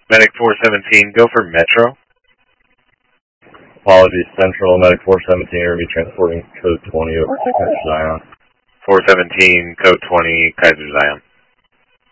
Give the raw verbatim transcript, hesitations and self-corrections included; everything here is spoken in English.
Medic four seventeen, go for Metro. Apologies, Central, Medic four seventeen, are going to be transporting code twenty over to Kaiser Zion. four seventeen, code twenty, Kaiser Zion.